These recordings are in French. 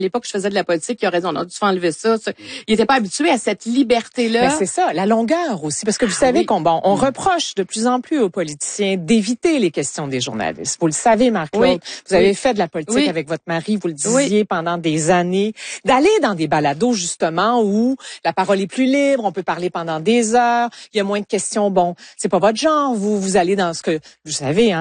l'époque où je faisais de la politique, il aurait dit, on a dû enlever ça. Il était pas habitué à cette liberté-là. Mais c'est ça, la longueur aussi. Parce que vous savez on reproche de plus en plus aux politiciens d'éviter les questions des journalistes. Vous le savez, Marc-Claude. Vous avez fait de la politique avec votre mari, vous le disiez pendant des années. D'aller dans des balados, justement, où la parole est plus libre, on peut parler pendant des heures, il y a moins de questions. Bon, c'est pas votre genre. Vous allez dans ce que, vous savez,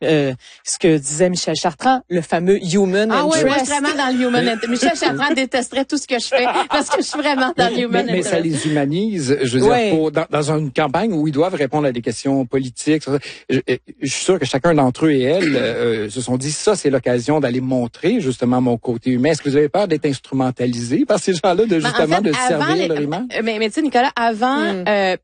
ce que disait Michel Chartrand, le fameux human interest. Oui, moi, je suis vraiment dans le human interest. Michel Chartrand détesterait tout ce que je fais parce que je suis vraiment dans le human interest. Mais ça les humanise, je veux dire, dans une campagne où ils doivent répondre à des questions politiques. Je suis sûr que chacun d'entre eux et elles se sont dit, ça, c'est l'occasion d'aller montrer justement mon côté humain. Est-ce que vous avez peur d'être instrumentalisé par ces gens-là, de servir leur image? Mais tu sais, Nicolas, avant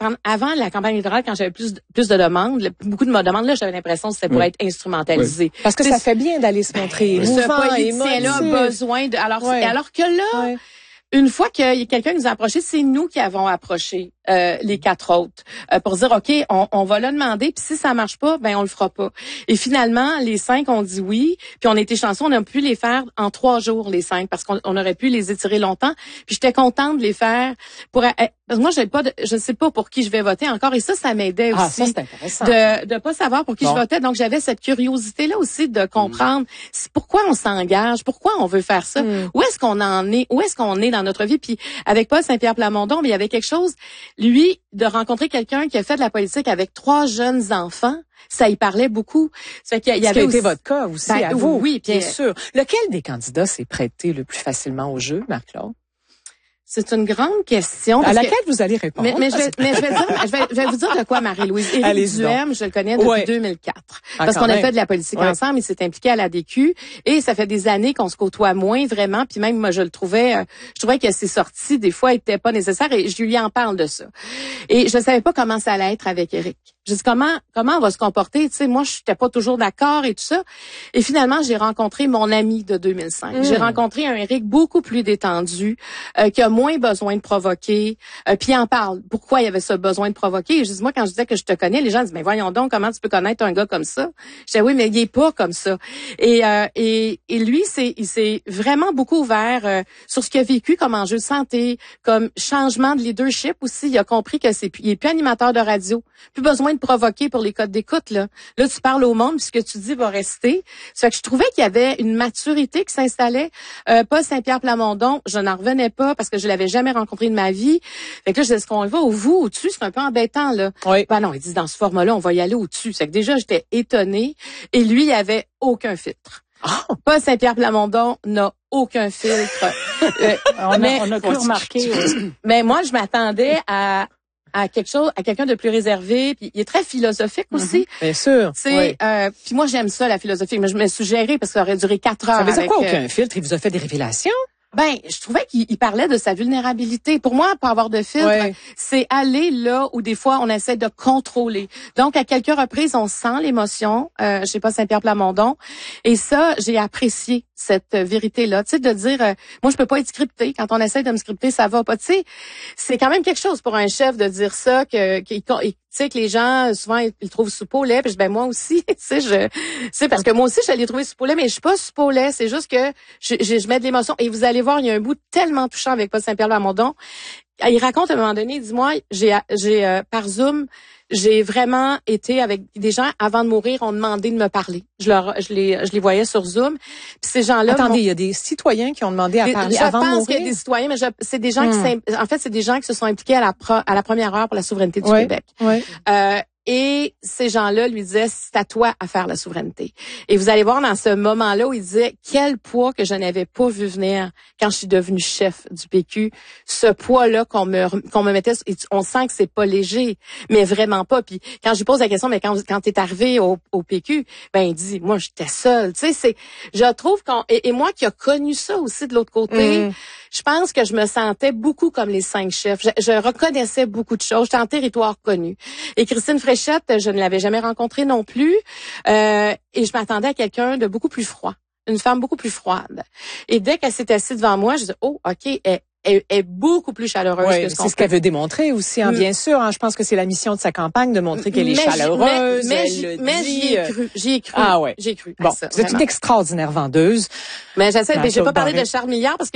la campagne électorale, quand j'avais plus de demandes, beaucoup de demandes, là, j'avais l'impression que c'était pour être instrumentalisé. Oui. Parce que ça fait bien d'aller se montrer mouvant, ce politicien-là a besoin de... Alors que là, une fois que quelqu'un nous a approché, c'est nous qui avons approché les 4 autres pour dire, OK, on va le demander, puis si ça marche pas, ben on le fera pas. Et finalement, les 5 ont dit oui, puis on était chanceux, on a pu les faire en 3 jours, les 5, parce qu'on aurait pu les étirer longtemps. Puis j'étais contente de les faire pour... Parce que moi, je ne sais pas pour qui je vais voter encore, et ça m'aidait aussi. Ça, c'est intéressant. De pas savoir pour qui je votais. Donc, j'avais cette curiosité-là aussi de comprendre pourquoi on s'engage, pourquoi on veut faire ça, où est-ce qu'on en est, où est-ce qu'on est dans notre vie. Puis avec Paul Saint-Pierre Plamondon, mais il y avait quelque chose, lui, de rencontrer quelqu'un qui a fait de la politique avec 3 jeunes enfants. Ça y parlait beaucoup. Ce qui a été votre cas aussi, à vous. Oui, bien sûr. Lequel des candidats s'est prêté le plus facilement au jeu, Marc-Claude? C'est une grande question. À laquelle vous allez répondre. Mais je vais vous dire de quoi, Marie-Louise. Éric Duhaime, je le connais depuis 2004. Parce qu'on a fait de la politique ensemble, il s'est impliqué à l'ADQ, et ça fait des années qu'on se côtoie moins vraiment, puis même moi je trouvais que ses sorties des fois étaient pas nécessaires, et je lui en parle de ça. Et je savais pas comment ça allait être avec Éric. Je dis comment on va se comporter, tu sais, moi je n'étais pas toujours d'accord et tout ça. Et finalement, j'ai rencontré mon ami de 2005. J'ai rencontré un Éric beaucoup plus détendu, qui a moins besoin de provoquer, puis il en parle. Pourquoi il y avait ce besoin de provoquer? Et je dis, moi, quand je disais que je te connais, les gens disent, mais voyons donc, comment tu peux connaître un gars comme ça? Je dis, oui, mais il est pas comme ça. Et lui, il s'est vraiment beaucoup ouvert sur ce qu'il a vécu comme enjeu de santé, comme changement de leadership aussi. Il a compris que il est plus animateur de radio, plus besoin de provoquer pour les codes d'écoute, là. Là, tu parles au monde, puis ce que tu dis va rester. Ça fait que je trouvais qu'il y avait une maturité qui s'installait. Paul Saint-Pierre Plamondon, je n'en revenais pas parce que je l'avais jamais rencontré de ma vie. Fait que là, je disais, est-ce qu'on le va au-dessus? C'est un peu embêtant, là. Oui. Ben non, il dit, dans ce format-là, on va y aller au-dessus. C'est que déjà, j'étais étonnée. Et lui, il avait aucun filtre. Paul Saint-Pierre Plamondon n'a aucun filtre. On a pu remarquer. Mais moi, je m'attendais à quelqu'un de plus réservé, puis il est très philosophique aussi. Bien sûr. Puis moi j'aime ça, la philosophie, mais je me suis gérée parce que ça aurait duré 4 heures. Ça veut dire quoi, aucun filtre? Il vous a fait des révélations? Ben, je trouvais qu'il parlait de sa vulnérabilité. Pour moi, pas avoir de filtre, c'est aller là où des fois on essaie de contrôler. Donc, à quelques reprises, on sent l'émotion. Je sais pas, Saint-Pierre Plamondon. Et ça, j'ai apprécié cette vérité-là. Tu sais, de dire, moi, je peux pas être scripté. Quand on essaie de me scripter, ça va pas. Tu sais, c'est quand même quelque chose pour un chef de dire ça, tu sais, que les gens, souvent, ils trouvent soupe au lait. Puis ben moi aussi, tu sais, parce que moi aussi, je l'ai trouvé soupe au lait, mais je suis pas soupe au lait. C'est juste que je mets de l'émotion. Et vous allez voir, il y a un bout tellement touchant avec Paul Saint-Pierre Plamondon. Il raconte à un moment donné, il dit, moi, j'ai par Zoom, j'ai vraiment été avec des gens avant de mourir, ont demandé de me parler. Je les voyais sur Zoom. Puis ces gens-là. Attendez, il y a des citoyens qui ont demandé à parler avant de mourir. Je pense qu'il y a des citoyens, mais c'est des gens c'est des gens qui se sont impliqués à la première heure pour la souveraineté du Québec. Oui. Et ces gens-là lui disaient, c'est à toi à faire la souveraineté. Et vous allez voir dans ce moment-là où il disait, quel poids que je n'avais pas vu venir quand je suis devenue chef du PQ. Ce poids-là qu'on me mettait, on sent que c'est pas léger, mais vraiment pas. Puis quand je lui pose la question, mais quand t'es arrivé au PQ, ben il dit, moi j'étais seule. Tu sais, je trouve et moi qui a connu ça aussi de l'autre côté. Je pense que je me sentais beaucoup comme les 5 chefs. Je reconnaissais beaucoup de choses. J'étais en territoire connu. Et Christine Fréchette, je ne l'avais jamais rencontrée non plus. Et je m'attendais à quelqu'un de beaucoup plus froid. Une femme beaucoup plus froide. Et dès qu'elle s'est assise devant moi, je dis, oh, OK, elle est beaucoup plus chaleureuse que c'est ce qu'elle veut démontrer aussi, bien sûr. Je pense que c'est la mission de sa campagne de montrer qu'elle est chaleureuse. Mais j'y ai cru. Ah ouais. J'ai cru. Bon, vous êtes une extraordinaire vendeuse. Mais j'ai pas parlé de Charles Milliard parce que